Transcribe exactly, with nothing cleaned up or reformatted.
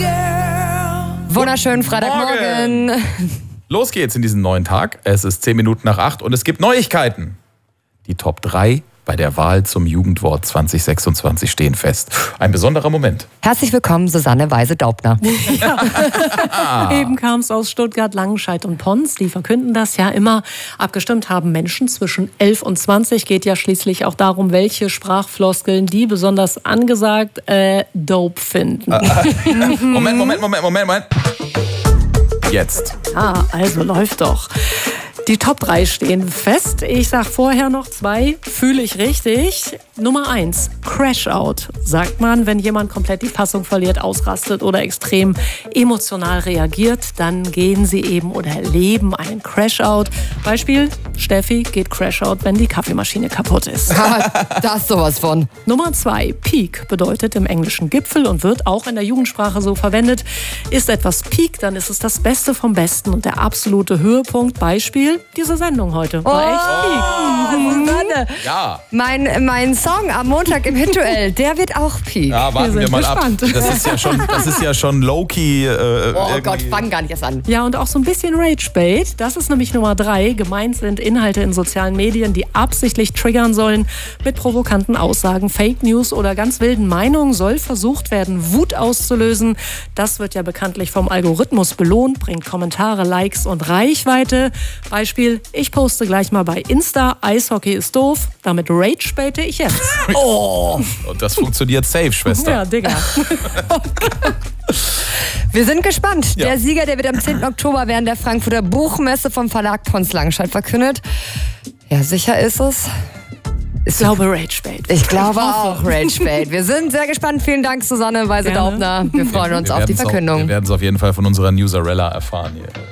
Wunderschönen Freitagmorgen. Los geht's in diesen neuen Tag. Es ist zehn Minuten nach acht und es gibt Neuigkeiten. Die Top drei bei der Wahl zum Jugendwort zwanzig sechsundzwanzig stehen fest. Ein besonderer Moment. Herzlich willkommen, Susanne Weise-Daubner. Ja. Eben kam es aus Stuttgart, Langenscheidt und Pons. Die verkünden das ja immer. Abgestimmt haben Menschen zwischen elf und zwanzig. Geht ja schließlich auch darum, welche Sprachfloskeln die besonders angesagt äh, dope finden. Moment, Moment, Moment, Moment, Moment. Jetzt. Ah, also läuft doch. Die Top drei stehen fest. Ich sag vorher noch zwei. Fühle ich richtig. Nummer eins, Crash-Out. Sagt man, wenn jemand komplett die Fassung verliert, ausrastet oder extrem emotional reagiert, dann gehen sie eben oder erleben einen Crash-Out. Beispiel, Steffi geht Crash-Out, wenn die Kaffeemaschine kaputt ist. Da ist sowas von. Nummer zwei, Peak bedeutet im Englischen Gipfel und wird auch in der Jugendsprache so verwendet. Ist etwas Peak, dann ist es das Beste vom Besten und der absolute Höhepunkt. Beispiel, diese Sendung heute war echt Peak. Susanne. Ja. Mein, mein Song am Montag im Hit-Duell, der wird auch Peak. Ja, warten wir, wir mal gespannt. ab. Das ist ja schon, das ist ja schon low-key. Äh, Oh irgendwie. Gott, fang gar nicht erst an. Ja, und auch so ein bisschen Rage-Bait. Das ist nämlich Nummer drei. Gemeint sind Inhalte in sozialen Medien, die absichtlich triggern sollen. Mit provokanten Aussagen, Fake News oder ganz wilden Meinungen soll versucht werden, Wut auszulösen. Das wird ja bekanntlich vom Algorithmus belohnt, bringt Kommentare, Likes und Reichweite. Beispiel, ich poste gleich mal bei Insta, Eishockey ist doof. Damit Rage-baite ich jetzt. Oh. Und das funktioniert safe, Schwester. Ja, Digga. Wir sind gespannt. Ja. Der Sieger, der wird am zehnten Oktober während der Frankfurter Buchmesse vom Verlag Pons Langenscheidt verkündet. Ja, sicher ist es. Ich glaube Rage-Bait. Ich glaube auch Rage-Bait. Wir sind sehr gespannt. Vielen Dank, Susanne Weise-Daubner. Wir freuen uns Wir auf die werden's Verkündung. Auch, wir werden es auf jeden Fall von unserer Newsarella erfahren hier.